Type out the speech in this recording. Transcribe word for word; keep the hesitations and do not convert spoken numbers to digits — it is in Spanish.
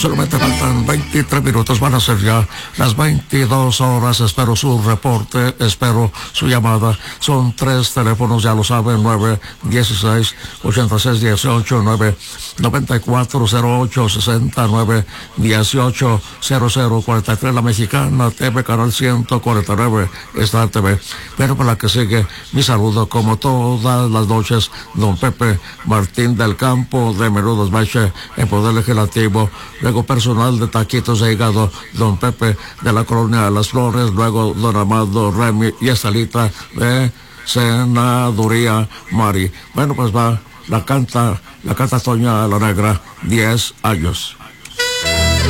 Solamente faltan veintitrés minutos, van a ser ya las veintidós horas. Espero su reporte, espero su llamada. Son tres teléfonos, ya lo saben: nueve dieciséis, ochenta y seis dieciocho, nueve noventa y cuatro cero ocho sesenta, nueve dieciocho cero cero cuarenta y tres. La Mexicana T V, canal ciento cuarenta y nueve, Star T V. Pero para la que sigue, mi saludo como todas las noches, don Pepe Martín del Campo de Menudos Bache en Poder Legislativo. Luego personal de taquitos de hígado, don Pepe de la Colonia de las Flores. Luego don Amado Remy y Estelita de Senaduría Mari. Bueno, pues va, la canta, la canta Toña la Negra, diez años.